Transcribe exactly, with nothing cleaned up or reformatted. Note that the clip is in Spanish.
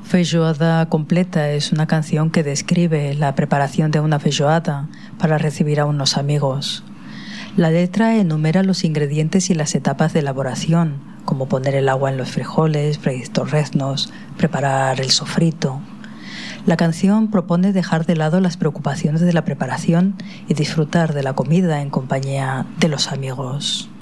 Feijoada completa es una canción que describe la preparación de una feijoada para recibir a unos amigos. La letra enumera los ingredientes y las etapas de elaboración, como poner el agua en los frijoles, freír torreznos, preparar el sofrito. La canción propone dejar de lado las preocupaciones de la preparación y disfrutar de la comida en compañía de los amigos.